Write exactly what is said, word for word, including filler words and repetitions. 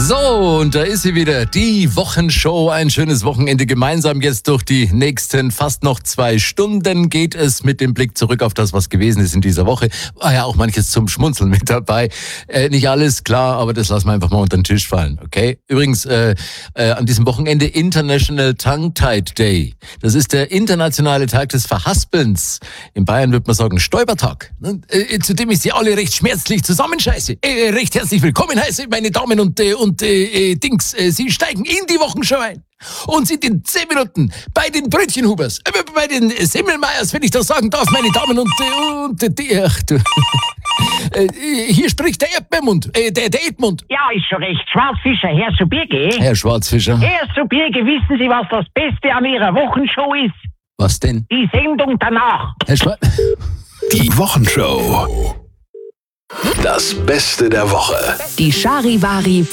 So, und da ist sie wieder, die Wochenshow. Ein schönes Wochenende gemeinsam. Jetzt durch die nächsten fast noch zwei Stunden geht es mit dem Blick zurück auf das, was gewesen ist in dieser Woche. War ja auch manches zum Schmunzeln mit dabei. Äh, nicht alles, klar, aber das lassen wir einfach mal unter den Tisch fallen, okay? Übrigens, äh, äh, an diesem Wochenende International Tongue-Tied Day. Das ist der internationale Tag des Verhaspelns. In Bayern würde man sagen Stäubertag, ne? äh, zu dem ich Sie alle recht schmerzlich zusammenscheiße. Äh, recht herzlich willkommen heiße, meine Damen und, äh, und äh, äh, Dings. Äh, Sie steigen in die Wochenshow ein und sind in zehn Minuten bei den Brötchenhubers, äh, bei den Semmelmeyers, wenn ich das sagen darf, meine Damen und, äh, und äh, die, ach du. äh, hier spricht der Erdbeermund, äh, der, der Edmund. Ja, ist schon recht. Schwarzfischer, Herr Subirge. Herr Schwarzfischer. Herr Subirge, wissen Sie, was das Beste an Ihrer Wochenshow ist? Was denn? Die Sendung danach. Herr Schwarz. Die Wochenshow. Das Beste der Woche. Die Charivari